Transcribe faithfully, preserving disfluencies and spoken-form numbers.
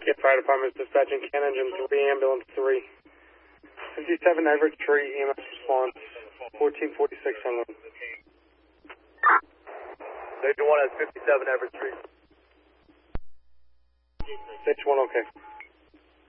Yeah, fire department dispatching Can Engine three, ambulance three. fifty-seven Everett Street, E M S response, fourteen forty-six on Station one has fifty-seven Everett Street. Station one, okay.